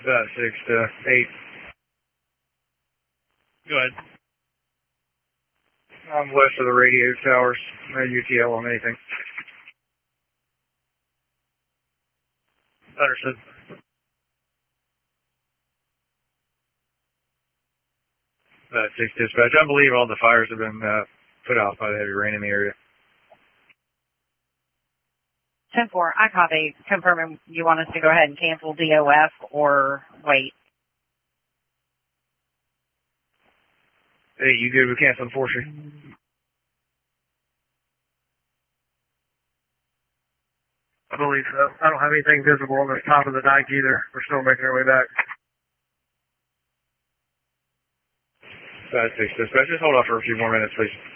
About 6 to 8. Go ahead. I'm west of the radio towers. No UTL on anything. Understood. About 6 dispatch. I believe all the fires have been put out by the heavy rain in the area. 10-4, I copy. Confirming you want us to go ahead and cancel DOF or wait. Hey, you good with canceling Forestry? I believe so. I don't have anything visible on the top of the dike either. We're still making our way back. 5-6 dispatch. Just hold off for a few more minutes, please.